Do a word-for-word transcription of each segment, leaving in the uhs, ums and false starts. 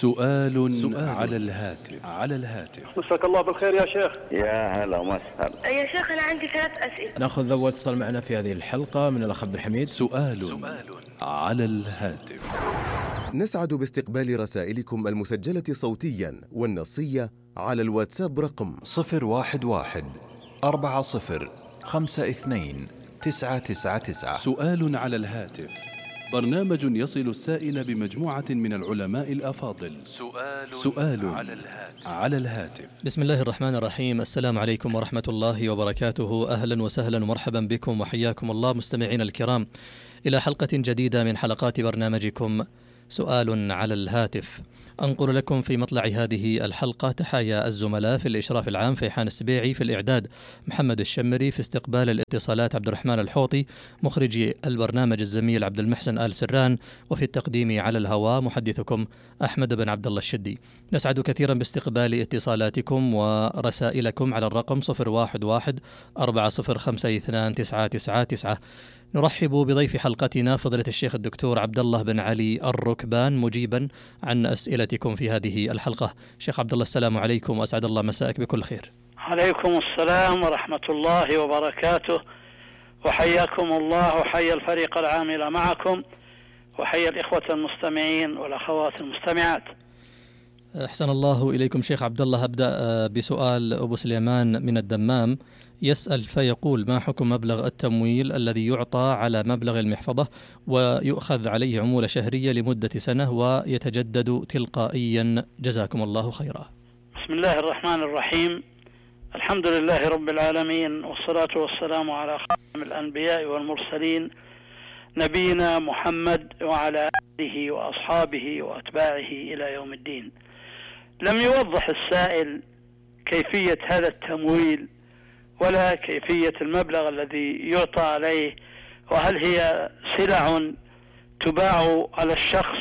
سؤال, سؤال على الهاتف على الهاتف مساك الله بالخير يا شيخ. يا هلا ومسهلا يا شيخ أنا عندي ثلاث أسئلة. نأخذ أول اتصال معنا في هذه الحلقة من الأخ عبد الحميد. سؤال, سؤال على الهاتف. نسعد باستقبال رسائلكم المسجلة صوتيا والنصية على الواتساب رقم صفر واحد واحد أربعة صفر خمسة اثنين تسعة تسعة تسعة. سؤال على الهاتف، برنامج يصل السائل بمجموعة من العلماء الأفاضل. سؤال, سؤال على الهاتف. على الهاتف. بسم الله الرحمن الرحيم. السلام عليكم ورحمة الله وبركاته. أهلا وسهلا ومرحبا بكم وحياكم الله مستمعين الكرام إلى حلقة جديدة من حلقات برنامجكم سؤال على الهاتف. أنقل لكم في مطلع هذه الحلقة تحايا الزملاء في الإشراف العام فيحان السبيعي، في الإعداد محمد الشمري، في استقبال الاتصالات عبد الرحمن الحوطي، مخرجي البرنامج الزميل عبد المحسن آل سران، وفي التقديم على الهواء محدثكم أحمد بن عبد الله الشدي. نسعد كثيرا باستقبال اتصالاتكم ورسائلكم على الرقم صفر واحد واحد أربعة صفر خمسة اثنان تسعة تسعة تسعة. نرحب بضيف حلقتنا فضيلة الشيخ الدكتور عبد الله بن علي الركبان مجيبا عن أسئلتكم في هذه الحلقة. شيخ عبد الله السلام عليكم وأسعد الله مساءك بكل خير. عليكم السلام ورحمة الله وبركاته، وحياكم الله وحيا الفريق العامل معكم وحيا الإخوة المستمعين والأخوات المستمعات. أحسن الله إليكم شيخ عبد الله. أبدأ بسؤال أبو سليمان من الدمام، يسأل فيقول: ما حكم مبلغ التمويل الذي يعطى على مبلغ المحفظة ويؤخذ عليه عمولة شهرية لمدة سنة ويتجدد تلقائيا؟ جزاكم الله خيرا. بسم الله الرحمن الرحيم، الحمد لله رب العالمين، والصلاة والسلام على خاتم الأنبياء والمرسلين نبينا محمد وعلى آله وأصحابه وأتباعه إلى يوم الدين. لم يوضح السائل كيفية هذا التمويل ولا كيفية المبلغ الذي يعطى عليه، وهل هي سلع تباع على الشخص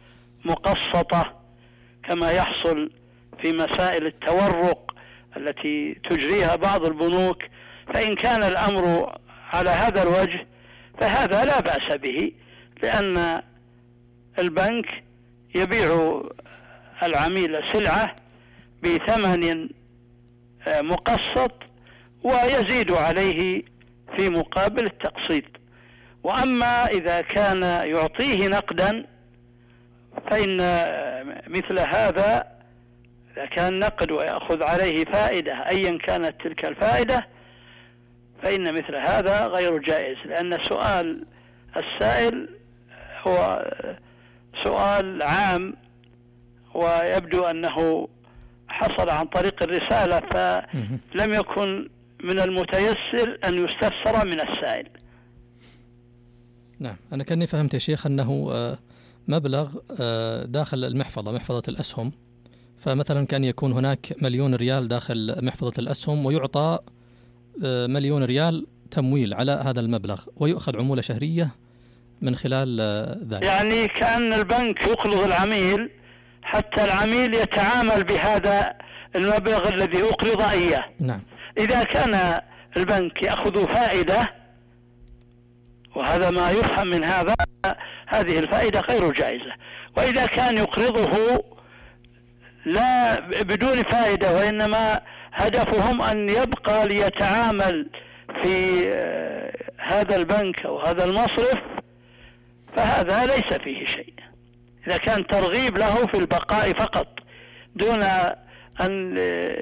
مقسطة كما يحصل في مسائل التورق التي تجريها بعض البنوك. فإن كان الأمر على هذا الوجه فهذا لا بأس به، لأن البنك يبيع العميل سلعة بثمن مقسط ويزيد عليه في مقابل التقسيط. وأما إذا كان يعطيه نقدا فإن مثل هذا إذا كان نقد ويأخذ عليه فائدة أيا كانت تلك الفائدة فإن مثل هذا غير جائز، لأن سؤال السائل هو سؤال عام ويبدو أنه حصل عن طريق الرسالة، فلم يكن من المتيسر أن يستفسر من السائل. نعم، أنا كأني فهمت يا شيخ أنه مبلغ داخل المحفظة، محفظة الأسهم، فمثلا كان يكون هناك مليون ريال داخل محفظة الأسهم ويعطى مليون ريال تمويل على هذا المبلغ ويؤخذ عمولة شهرية من خلال ذلك. يعني كأن البنك يقرض العميل حتى العميل يتعامل بهذا المبلغ الذي أقرض إياه. نعم. إذا كان البنك يأخذ فائدة، وهذا ما يفهم من هذا، هذه الفائدة غير جائزة. وإذا كان يقرضه لا بدون فائدة وإنما هدفهم أن يبقى ليتعامل في هذا البنك أو هذا المصرف فهذا ليس فيه شيء، إذا كان ترغيب له في البقاء فقط دون أن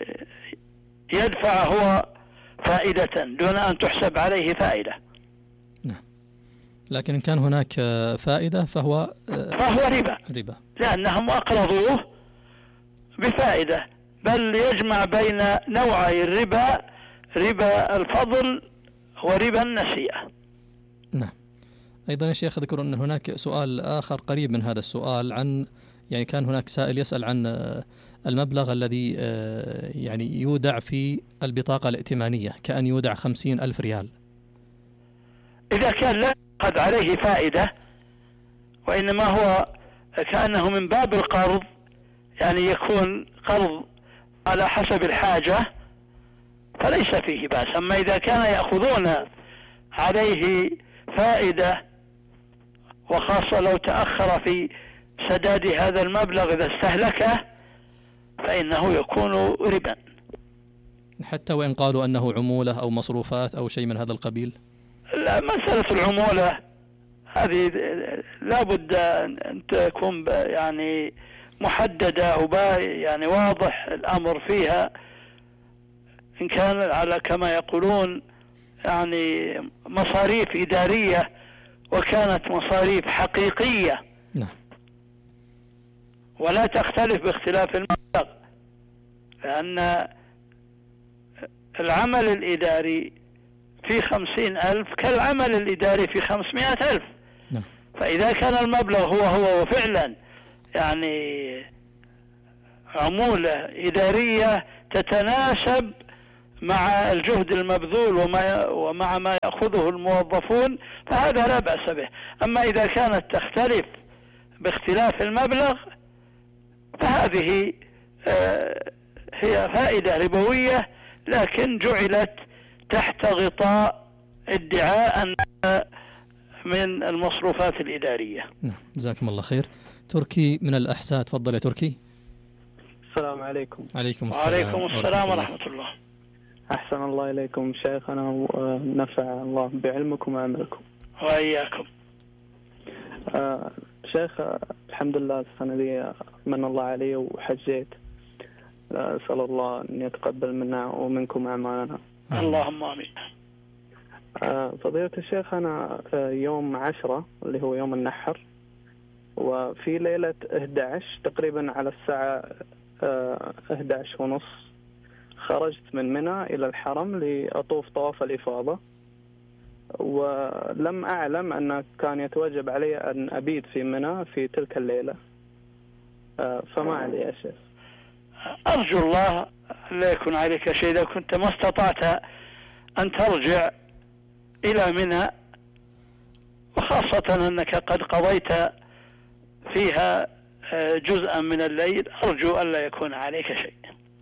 يدفع هو فائدة، دون أن تحسب عليه فائدة. نعم. لكن إن كان هناك فائدة فهو فهو ربا ربا لأنهم أقرضوه بفائدة، بل يجمع بين نوعي الربا، ربا الفضل وربا النسيئة. نعم. أيضا يا شيخ ذكر أن هناك سؤال آخر قريب من هذا السؤال، عن يعني كان هناك سائل يسأل عن المبلغ الذي يعني يودع في البطاقة الائتمانية، كأن يودع خمسين ألف ريال. إذا كان لا يأخذ عليه فائدة وإنما هو كأنه من باب القرض، يعني يكون قرض على حسب الحاجة، فليس فيه بأس. أما إذا كان يأخذون عليه فائدة، وخاصة لو تأخر في سداد هذا المبلغ إذا استهلكه فإنه يكون ربا. حتى وإن قالوا أنه عمولة أو مصروفات أو شيء من هذا القبيل؟ لا، مسألة العمولة هذه لا بد أن تكون يعني محددة ويعني واضح الأمر فيها. إن كان على كما يقولون يعني مصاريف إدارية وكانت مصاريف حقيقية نعم. ولا تختلف باختلاف المبلغ، لأن العمل الإداري في خمسين ألف كالعمل الإداري في خمسمائة ألف. نعم. فإذا كان المبلغ هو هو وفعلا يعني عمولة إدارية تتناسب مع الجهد المبذول وما ومع ما يأخذه الموظفون فهذا لا بأس به. أما إذا كانت تختلف باختلاف المبلغ فهذه هي فائدة ربوية لكن جعلت تحت غطاء ادعاء أنها من المصروفات الإدارية. نعم، جزاكم الله خير. تركي من الأحساء، تفضل يا تركي. السلام عليكم. عليكم السلام. وعليكم السلام ورحمة الله. أحسن الله إليكم شيخنا ونفع الله بعلمكم وعملكم. وإياكم. آه شيخ، الحمد لله السنة دي من الله علي وحجيت، أسأل الله أن يتقبل منا ومنكم أعمالنا. اللهم آمين. آه فضيلة الشيخ، أنا يوم عشرة اللي هو يوم النحر، وفي ليلة أحد عشر تقريبا على الساعة آه أحد عشر ونص خرجت من منى إلى الحرم لأطوف طواف الإفاضة، ولم أعلم أن كان يتوجب علي أن أبيت في منى في تلك الليلة، آه فما علي يا شيخ. أرجو الله لا يكون عليك شيء إذا كنت ما استطعت أن ترجع إلى منى، وخاصة أنك قد قضيت فيها جزءا من الليل، أرجو أن لا يكون عليك شيء.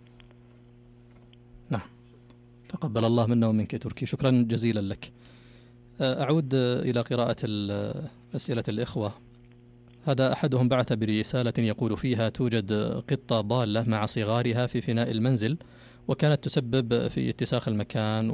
نعم، تقبل الله منا ومنك تركي، شكرا جزيلا لك. أعود إلى قراءة أسئلة الإخوة. هذا أحدهم بعث برسالة يقول فيها: توجد قطة ضالة مع صغارها في فناء المنزل، وكانت تسبب في اتساخ المكان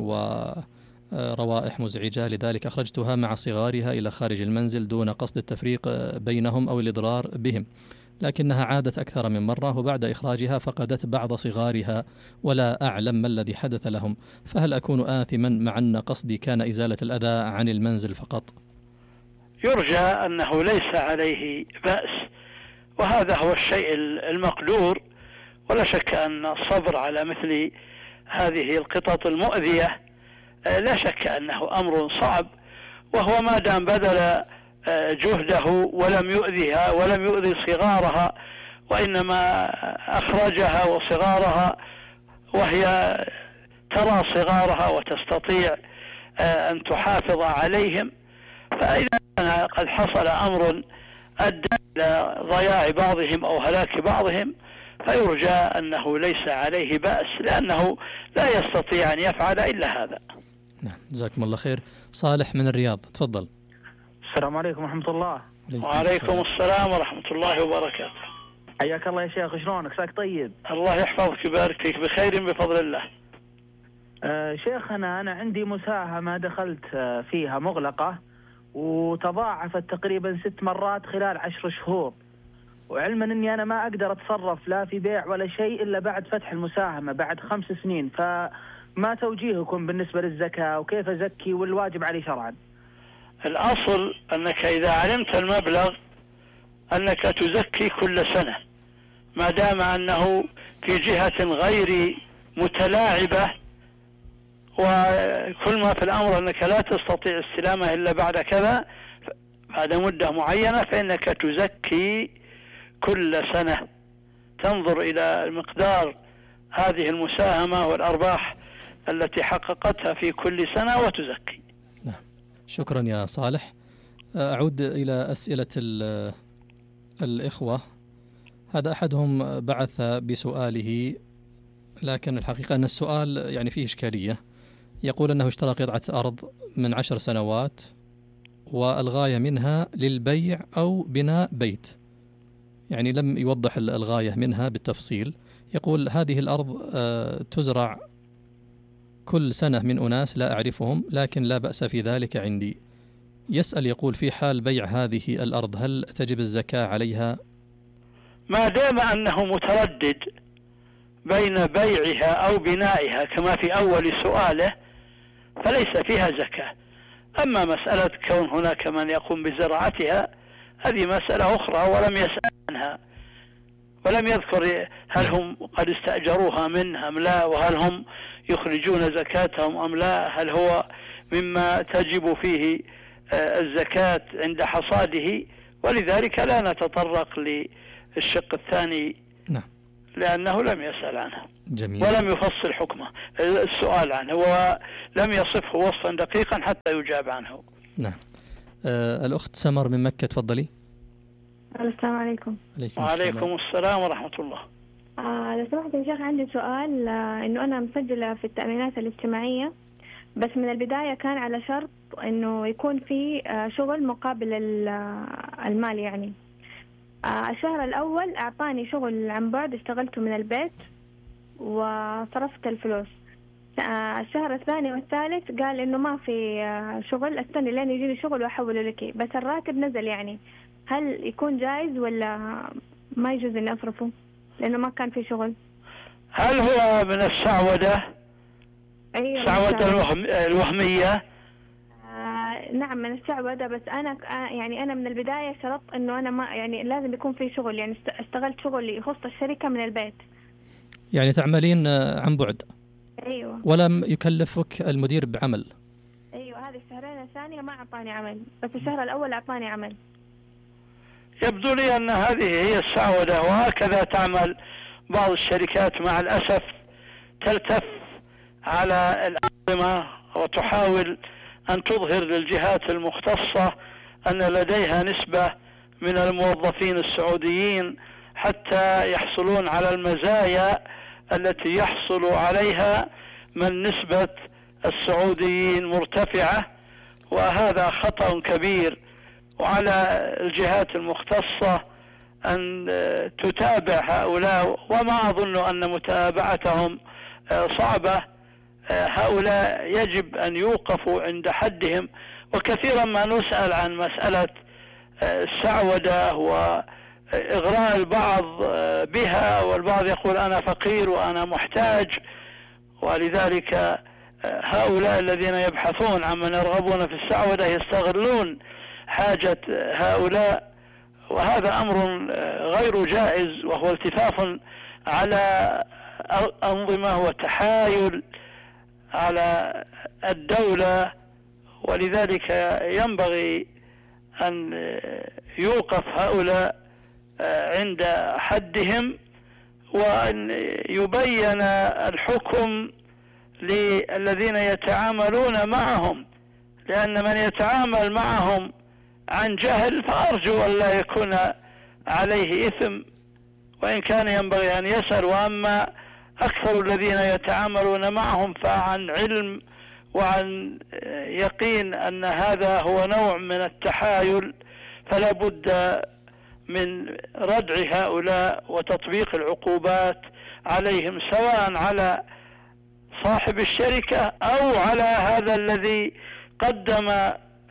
وروائح مزعجة، لذلك أخرجتها مع صغارها إلى خارج المنزل دون قصد التفريق بينهم أو الإضرار بهم، لكنها عادت أكثر من مرة، وبعد إخراجها فقدت بعض صغارها ولا أعلم ما الذي حدث لهم، فهل أكون آثما مع أن قصدي كان إزالة الأذى عن المنزل فقط؟ يرجى أنه ليس عليه بأس، وهذا هو الشيء المقدور، ولا شك أن الصبر على مثل هذه القطط المؤذية لا شك أنه أمر صعب، وهو ما دام بذل جهده ولم يؤذيها ولم يؤذي صغارها، وإنما أخرجها وصغارها وهي ترى صغارها وتستطيع أن تحافظ عليهم، فإذا كان قد حصل أمر أدى إلى ضياع بعضهم أو هلاك بعضهم فيرجى أنه ليس عليه بأس، لأنه لا يستطيع أن يفعل إلا هذا. نعم، جزاكم الله خير. صالح من الرياض، تفضل. السلام عليكم ورحمة الله. وعليكم السلام ورحمة الله وبركاته. حياك الله يا شيخ، شلونك؟ ساك طيب؟ الله يحفظك ويبارك فيك، بخير بفضل الله. آه شيخنا، أنا عندي مساهمة دخلت فيها مغلقة وتضاعفت تقريبا ست مرات خلال عشر شهور، وعلما أني أنا ما أقدر أتصرف لا في بيع ولا شيء إلا بعد فتح المساهمة بعد خمس سنين، فما توجيهكم بالنسبة للزكاة وكيف أزكي والواجب علي شرعا؟ الأصل أنك إذا علمت المبلغ أنك تزكي كل سنة، ما دام أنه في جهة غير متلاعبة، وكل ما في الأمر أنك لا تستطيع استلامه إلا بعد كذا بعد مدة معينة، فإنك تزكي كل سنة، تنظر إلى مقدار هذه المساهمة والأرباح التي حققتها في كل سنة وتزكي. نعم، شكرا يا صالح. أعود إلى أسئلة الإخوة. هذا أحدهم بعث بسؤاله، لكن الحقيقة أن السؤال يعني فيه إشكالية. يقول أنه اشترى قطعة أرض من عشر سنوات والغاية منها للبيع أو بناء بيت، يعني لم يوضح الغاية منها بالتفصيل. يقول هذه الأرض تزرع كل سنة من أناس لا أعرفهم، لكن لا بأس في ذلك عندي. يسأل يقول في حال بيع هذه الأرض هل تجب الزكاة عليها؟ ما دام أنه متردد بين بيعها أو بنائها كما في أول سؤاله فليس فيها زكاة. أما مسألة كون هناك من يقوم بزراعتها هذه مسألة أخرى ولم يسأل عنها، ولم يذكر هل هم قد استأجروها منه أم لا، وهل هم يخرجون زكاتهم أم لا، هل هو مما تجب فيه الزكاة عند حصاده. ولذلك لا نتطرق للشق الثاني نعم. لأنه لم يسأل عنه جميل. ولم يفصل حكمه السؤال عنه، ولم يصفه وصفا دقيقا حتى يجاب عنه. نعم. آه الأخت سمر من مكة، تفضلي. السلام عليكم. وعليكم السلام ورحمة الله. آه لو سمحت يا شيخ عندي سؤال. آه إنه أنا مسجلة في التأمينات الاجتماعية، بس من البداية كان على شرط إنه يكون في آه شغل مقابل المال. يعني آه الشهر الأول أعطاني شغل عن بعد، اشتغلته من البيت وصرفت الفلوس. آه الشهر الثاني والثالث قال إنه ما في آه شغل، استني لين يجيني شغل وأحوله لك، بس الراتب نزل. يعني هل يكون جائز ولا ما يجوز إني أصرفه لأنه ما كان في شغل؟ هل هو من السعودة؟ أيوة السعودة الوهم... الوهمية؟ آه نعم من السعودة، بس أنا آه يعني أنا من البداية شرطت إنه أنا ما يعني لازم يكون في شغل. يعني اشتغلت شغل يخص الشركة من البيت. يعني تعملين عن بعد؟ أيوة. ولم يكلفك المدير بعمل؟ أيوة. هذه الشهرين الثانية ما أعطاني عمل، بس الشهر الأول أعطاني عمل. يبدو لي أن هذه هي السعودة، وهكذا تعمل بعض الشركات مع الأسف، تلتف على الأنظمة وتحاول أن تظهر للجهات المختصة أن لديها نسبة من الموظفين السعوديين حتى يحصلون على المزايا التي يحصل عليها من نسبة السعوديين مرتفعة، وهذا خطأ كبير. وعلى الجهات المختصة أن تتابع هؤلاء، وما أظن أن متابعتهم صعبة. هؤلاء يجب أن يوقفوا عند حدهم. وكثيرا ما نسأل عن مسألة السعودة وإغراء البعض بها، والبعض يقول أنا فقير وأنا محتاج، ولذلك هؤلاء الذين يبحثون عن من يرغبون في السعودة يستغلون حاجة هؤلاء، وهذا أمر غير جائز، وهو التفاف على أنظمة وتحايل على الدولة. ولذلك ينبغي أن يوقف هؤلاء عند حدهم، وأن يبين الحكم للذين يتعاملون معهم، لأن من يتعامل معهم عن جهل فأرجو أن لا يكون عليه إثم، وإن كان ينبغي أن يسأل. وأما أكثر الذين يتعاملون معهم فعن علم وعن يقين أن هذا هو نوع من التحايل، فلا بد من ردع هؤلاء وتطبيق العقوبات عليهم، سواء على صاحب الشركة أو على هذا الذي قدم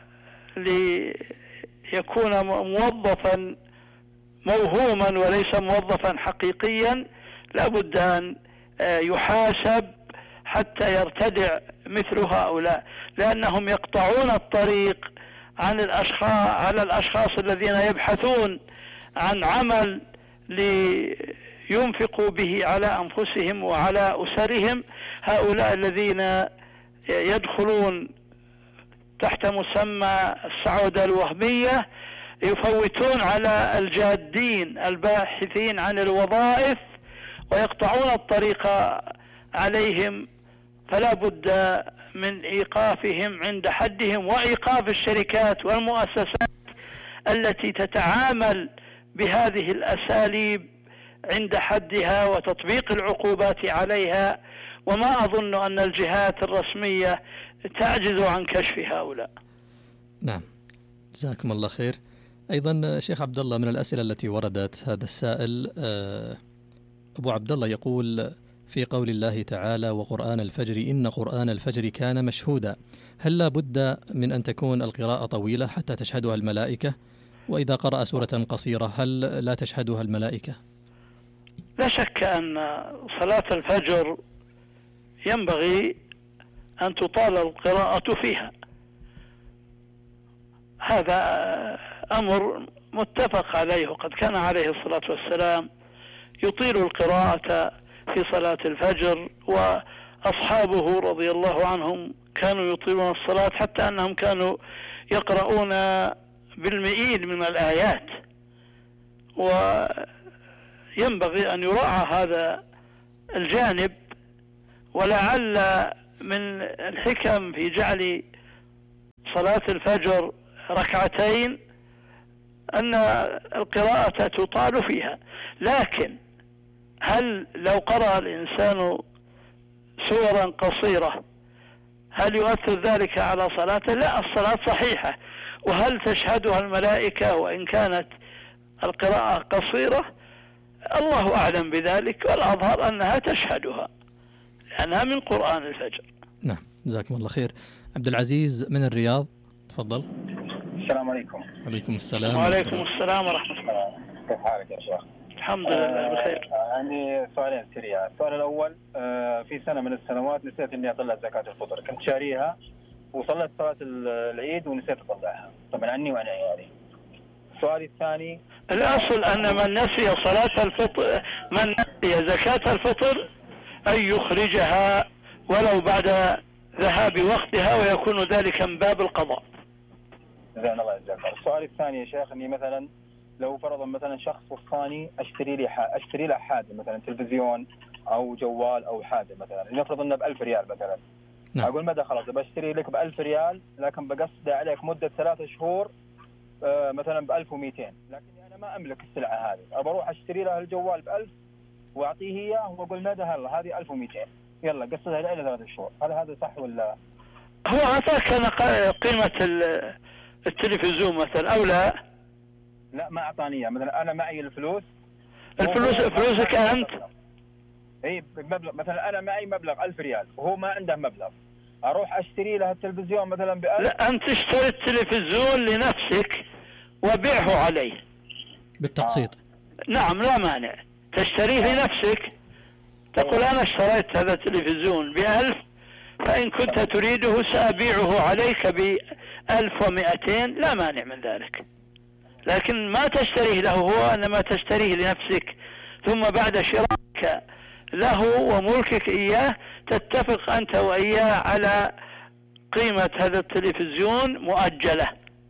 ليكون موظفا موهوما وليس موظفا حقيقيا. لا بد أن يحاسب حتى يرتدع مثل هؤلاء، لأنهم يقطعون الطريق عن الأشخاص على الأشخاص الذين يبحثون عن عمل لينفقوا به على أنفسهم وعلى أسرهم. هؤلاء الذين يدخلون تحت مسمى السعودة الوهمية يفوتون على الجادين الباحثين عن الوظائف ويقطعون الطريق عليهم، فلا بد من إيقافهم عند حدهم، وإيقاف الشركات والمؤسسات التي تتعامل بهذه الأساليب عند حدها وتطبيق العقوبات عليها. وما أظن أن الجهات الرسمية تعجز عن كشف هؤلاء. نعم، جزاكم الله خير. أيضا شيخ عبد الله، من الأسئلة التي وردت هذا السائل أبو عبد الله يقول في قول الله تعالى وقرآن الفجر إن قرآن الفجر كان مشهودا، هل لا بد من أن تكون القراءة طويلة حتى تشهدها الملائكة؟ وإذا قرأ سورة قصيرة هل لا تشهدها الملائكة؟ لا شك أن صلاة الفجر ينبغي أن تطال القراءة فيها، هذا أمر متفق عليه، وقد كان عليه الصلاة والسلام يطيل القراءة في صلاة الفجر، وأصحابه رضي الله عنهم كانوا يطيلون الصلاة حتى أنهم كانوا يقرؤون بالمئين من الآيات. وينبغي أن يراعى هذا الجانب، ولعل من الحكم في جعل صلاة الفجر ركعتين أن القراءة تطال فيها. لكن هل لو قرأ الإنسان سورا قصيرة هل يؤثر ذلك على صلاته؟ لا، الصلاة صحيحة. وهل تشهدها الملائكة وإن كانت القراءة قصيرة؟ الله أعلم بذلك، والأظهر أنها تشهدها لأنها من قرآن الفجر. نعم، جزاكم الله خير. عبد العزيز من الرياض، تفضل. السلام عليكم. وعليكم السلام. وعليكم السلام ورحمة الله. كيف حالك يا شيخ؟ الحمد لله بخير. عندي سؤالين سريعة. السؤال الأول، في سنة من السنوات نسيت إني أطلع زكاة الفطر، كنت شاريها وصلت صلاة العيد ونسيت أطلعها، طبعا عني وعن عيالي. السؤال الثاني، الأصل أن من نسي صلاة الفطر، من نسي زكاة الفطر أن يخرجها ولو بعد ذهاب وقتها، ويكون ذلك من باب القضاء. زين، الله يجزاك. السؤال الثاني يا شيخ، إني مثلا لو فرضا مثلا شخص وصاني اشتري لي اشتري له حاجه، مثلا تلفزيون او جوال او حاجه، مثلا لنفرض انه ب ألف ريال مثلا. نعم. اقول ماذا خلاص بشتري لك ب ألف ريال، لكن بقصد عليك مده ثلاثة شهور آه مثلا ب ألف ومئتين، لكني انا ما املك السلعه هذه، ابى اروح اشتري له الجوال ب ألف واعطيه اياه واقول ماذا هلا هذه ألف ومئتين، يلا قصدها لي ثلاثة شهور، هل هذا صح ولا؟ هو هذا كان قيمه التلفزيون مثلا او لا؟ لا، ما اعطاني مثلا، انا معي الفلوس الفلوس فلوسك انت. اي بمبلغ، مثلا انا معي مبلغ ألف ريال وهو ما عنده مبلغ، اروح اشتري له التلفزيون مثلا ب ألف. لا، انت اشتري التلفزيون لنفسك وبيعه عليه بالتقسيط. آه. نعم، لا مانع، تشتريه آه. لنفسك، تقول انا اشتريت هذا التلفزيون بألف، فان كنت تريده سأبيعه عليك بألف ومئتين، لا مانع من ذلك. لكن ما تشتريه له هو، انما تشتريه لنفسك، ثم بعد شرائك له وملكك اياه تتفق انت واياه على قيمة هذا التلفزيون مؤجلة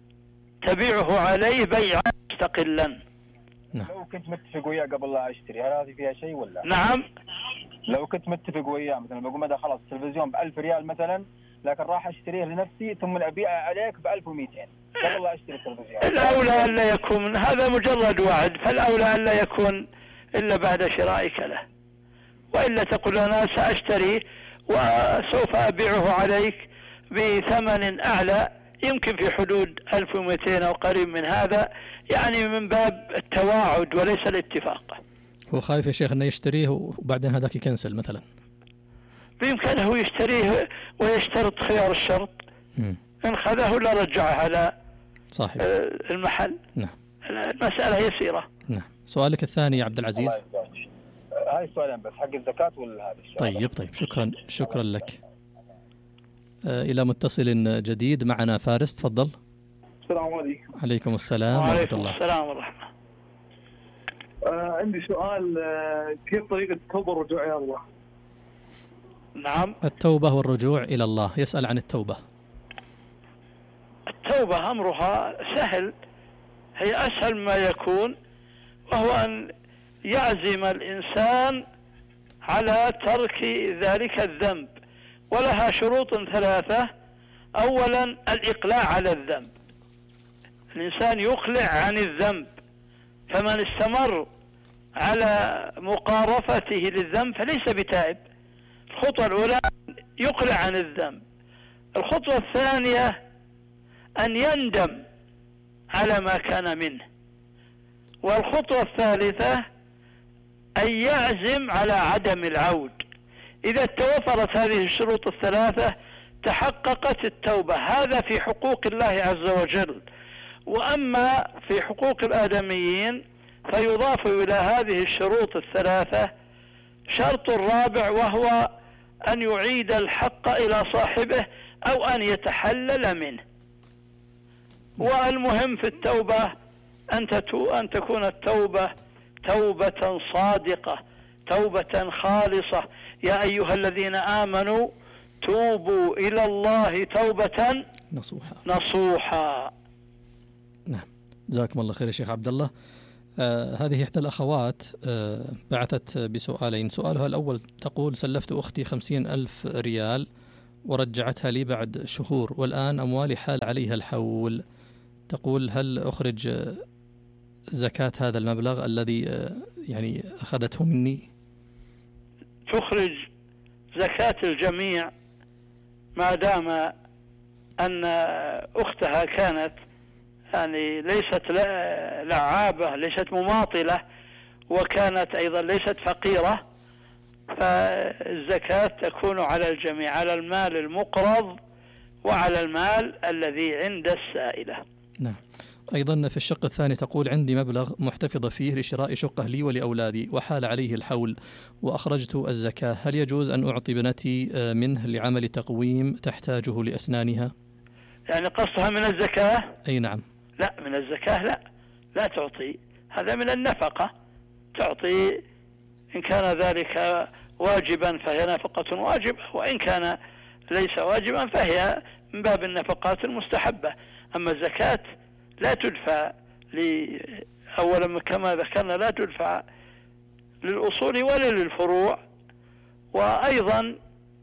تبيعه عليه بيعا مستقلا. نعم. لو كنت متفق وياه قبل لا اشتري، هل هذه فيها شيء ولا؟ نعم، لو كنت متفق وياه مثلا بقول ماذا خلاص التلفزيون ب ألف ريال مثلا، لكن راح اشتريه لنفسي ثم ابيعه عليك ب ألف ومئتين، قبل لا اشتري التلفزيون. الاولى الا يكون هذا مجرد وعد، فالاولى الا يكون الا بعد شرائك له، والا تقول انا ساشتري وسوف ابيعه عليك بثمن اعلى، يمكن في حدود ألف ومئتين او قريب من هذا، يعني من باب التواعد وليس الاتفاق. هو خايف يا شيخ انه يشتريه وبعدين هذاك يكنسل مثلا. بإمكانه يشتريه ويشترط خيار الشرط، م. إن خذه لا رجعه على صاحب المحل. نعم، المسألة يسيرة. نعم. سؤالك الثاني يا عبد العزيز. هاي السؤالين بس، حق الزكاة ولا هذا السؤال؟ طيب طيب، شكرا شكرا لك. آه إلى متصل جديد معنا فارس، تفضل. السلام عليكم. عليكم السلام ورحمة الله. السلام ورحمة. آه عندي سؤال، آه كيف طريقة التوبة والرجوع إلى الله؟ نعم. التوبة والرجوع إلى الله، يسأل عن التوبة. التوبة أمرها سهل، هي أسهل ما يكون، وهو أن يعزم الإنسان على ترك ذلك الذنب، ولها شروط ثلاثة. أولا الإقلاع على الذنب، الإنسان يقلع عن الذنب، فمن استمر على مقارفته للذنب فليس بتائب. الخطوة الأولى يقلع عن الذنب. الخطوة الثانية أن يندم على ما كان منه. والخطوة الثالثة أن يعزم على عدم العود. إذا توفرت هذه الشروط الثلاثة تحققت التوبة. هذا في حقوق الله عز وجل. وأما في حقوق الآدميين فيضاف إلى هذه الشروط الثلاثة شرط رابع، وهو أن يعيد الحق إلى صاحبه أو أن يتحلل منه. والمهم في التوبة أن تكون التوبة توبة صادقة، توبة خالصة. يا أيها الذين آمنوا توبوا إلى الله توبة نصوحا نصوحا. نعم، جزاكم الله خير يا شيخ عبد الله. آه هذه إحدى الأخوات آه بعثت بسؤالين. سؤالها الأول تقول: سلفت أختي خمسين ألف ريال ورجعتها لي بعد شهور، والآن أموالي حال عليها الحول. تقول: هل أخرج زكاة هذا المبلغ الذي آه يعني أخذته مني؟ تخرج زكاة الجميع ما دام أن أختها كانت يعني ليست لعابة، ليست مماطلة، وكانت أيضا ليست فقيرة، فالزكاة تكون على الجميع، على المال المقرض وعلى المال الذي عند السائلة. نعم. أيضا في الشق الثاني تقول: عندي مبلغ محتفظة فيه لشراء شقة لي ولأولادي وحال عليه الحول وأخرجت الزكاة، هل يجوز أن أعطي ابنتي منه لعمل تقويم تحتاجه لأسنانها؟ يعني قصها من الزكاة؟ أي نعم. لا، من الزكاة لا لا تعطي، هذا من النفقة. تعطي إن كان ذلك واجبا فهي نفقة واجبة، وإن كان ليس واجبا فهي من باب النفقات المستحبة. أما الزكاة لا تدفع أولا كما ذكرنا لا تدفع للأصول ولا للفروع، وأيضا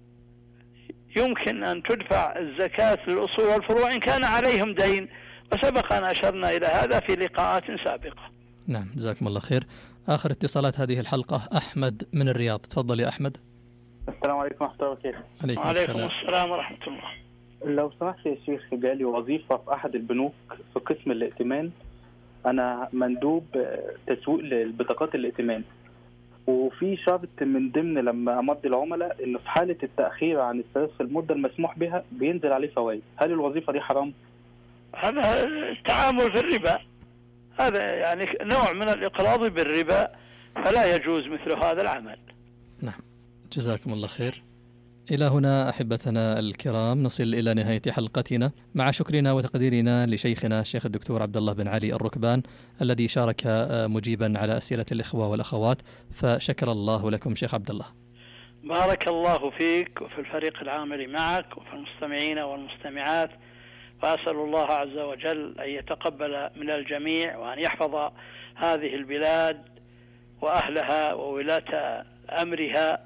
يمكن أن تدفع الزكاة للأصول والفروع إن كان عليهم دين، وسبق أن أشرنا إلى هذا في لقاءات سابقة. نعم، جزاكم الله خير. آخر اتصالات هذه الحلقة أحمد من الرياض. تفضل يا أحمد. السلام عليكم ورحمة الله وبركاته. عليكم, عليكم السلام. السلام ورحمة الله. لو سمحت يا شيخ، جالي وظيفة في أحد البنوك في قسم الائتمان. أنا مندوب تسويق للبطاقات الائتمان، وفي شرط من ضمن لما أمضي العملاء إنه في حالة التأخير عن السداد في المدة المسموح بها بينزل عليه فوائد. هل الوظيفة دي حرام؟ هذا التعامل في الربا، هذا يعني نوع من الإقراض بالربا، فلا يجوز مثل هذا العمل. نعم، جزاكم الله خير. إلى هنا أحبتنا الكرام نصل إلى نهاية حلقتنا، مع شكرنا وتقديرنا لشيخنا الشيخ الدكتور عبد الله بن علي الركبان الذي شارك مجيبا على أسئلة الإخوة والأخوات، فشكر الله لكم شيخ عبد الله. بارك الله فيك وفي الفريق العامل معك وفي المستمعين والمستمعات، وأسأل الله عز وجل أن يتقبل من الجميع وأن يحفظ هذه البلاد وأهلها وولاة أمرها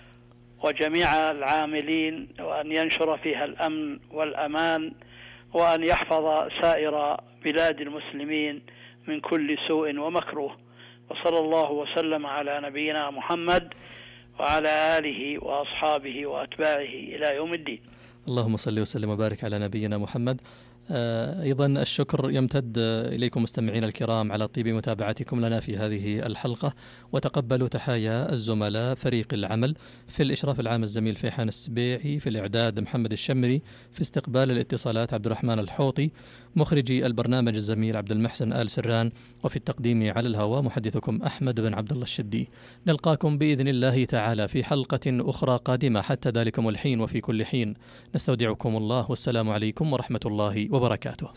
وجميع العاملين، وأن ينشر فيها الأمن والأمان، وأن يحفظ سائر بلاد المسلمين من كل سوء ومكروه. وصلى الله وسلم على نبينا محمد وعلى آله وأصحابه وأتباعه إلى يوم الدين. اللهم صل وسلم وبارك على نبينا محمد. أيضا الشكر يمتد إليكم مستمعين الكرام على طيب متابعتكم لنا في هذه الحلقة، وتقبلوا تحايا الزملاء فريق العمل. في الإشراف العام الزميل فيحان السبيعي، في الإعداد محمد الشمري، في استقبال الاتصالات عبد الرحمن الحوطي، مخرجي البرنامج الزميل عبد المحسن آل سران، وفي التقديم على الهواء محدثكم أحمد بن عبد الله الشدي. نلقاكم بإذن الله تعالى في حلقة أخرى قادمة، حتى ذلكم الحين وفي كل حين نستودعكم الله، والسلام عليكم ورحمة الله وبركاته.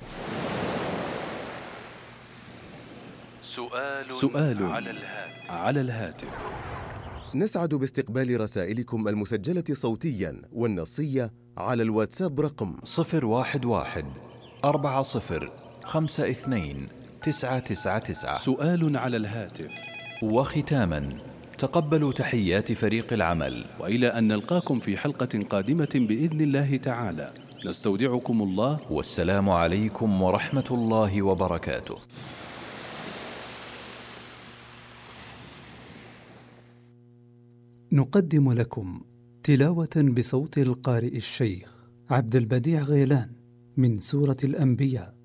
سؤال, سؤال على الهاتف. على الهاتف. نسعد باستقبال رسائلكم المسجلة صوتيا والنصية على الواتساب رقم صفر واحد واحد أربعة صفر خمسة اثنين تسعة تسعة تسعة. سؤال على الهاتف. وختاما، تقبلوا تحيات فريق العمل، وإلى أن نلقاكم في حلقة قادمة بإذن الله تعالى، نستودعكم الله، والسلام عليكم ورحمة الله وبركاته. نقدم لكم تلاوة بصوت القارئ الشيخ عبد البديع غيلان من سورة الأنبياء.